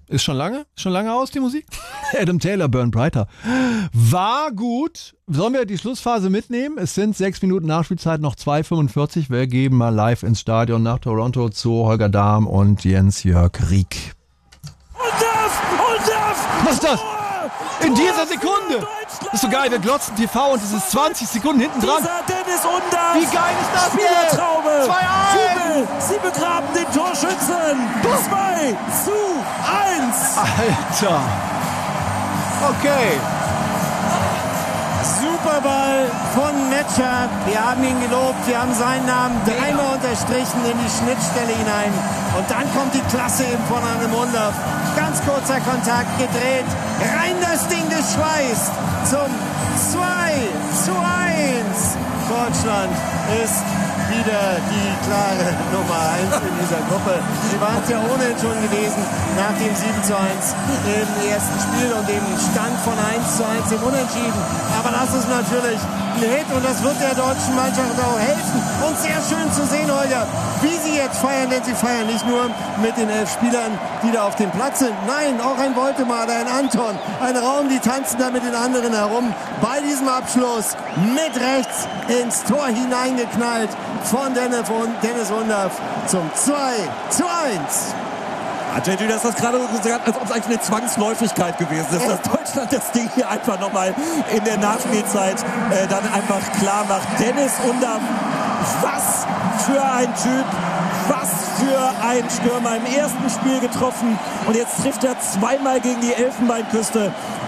Ist schon lange aus, die Musik? Adam Taylor, Burn Brighter. War gut. Sollen wir die Schlussphase mitnehmen? Es sind 6 Minuten Nachspielzeit, noch 2,45. Wir geben mal live ins Stadion nach Toronto zu Holger Dahm und Jens-Jörg Rieck. Was ist das? In dieser Sekunde! Das ist so geil, wir glotzen TV und es ist 20 Sekunden hinten dran. Dennis Undaff. Wie geil ist das denn? Spielertraube. 2-1. Sie begraben den Torschützen. 2-1. Alter. Okay. Superball von Metscher. Wir haben ihn gelobt, wir haben seinen Namen dreimal unterstrichen in die Schnittstelle hinein. Und dann kommt die Klasse eben von einem Undaff. Ganz kurzer Kontakt, gedreht, rein das Ding geschweißt zum 2-1. Deutschland ist wieder die klare Nummer 1 in dieser Gruppe. Sie waren es ja ohnehin schon gewesen nach dem 7:1 im ersten Spiel und dem Stand von 1:1 im Unentschieden. Aber das ist natürlich ein Hit und das wird der deutschen Mannschaft auch helfen. Und sehr schön zu sehen, Holger, wie sie jetzt feiern, denn sie feiern nicht nur mit den 11 Spielern, die da auf dem Platz sind. Nein, auch ein Woltemade, ein Anton, ein Raum, die tanzen da mit den anderen herum. Bei diesem Abschluss mit rechts ins Tor hineingeknallt von Dennis Undaff zum 2:1. JJ, das ist gerade so gesagt, als ob es eigentlich eine Zwangsläufigkeit gewesen ist, dass Deutschland das Ding hier einfach nochmal in der Nachspielzeit dann einfach klar macht. Dennis Undaff, was für ein Typ, was für ein Stürmer. Im ersten Spiel getroffen und jetzt trifft er zweimal gegen die Elfenbeinküste.